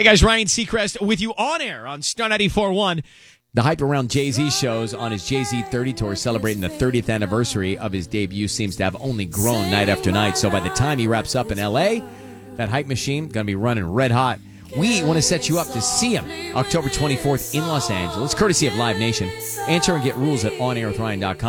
Hey guys, Ryan Seacrest with you on air on Star 94.1. The hype around Jay-Z shows on his Jay-Z 30 tour celebrating the 30th anniversary of his debut seems to have only grown night after night. So by the time he wraps up in L.A., that hype machine going to be running red hot. We want to set you up to see him October 24th in Los Angeles, courtesy of Live Nation. Enter and get rules at onairwithryan.com.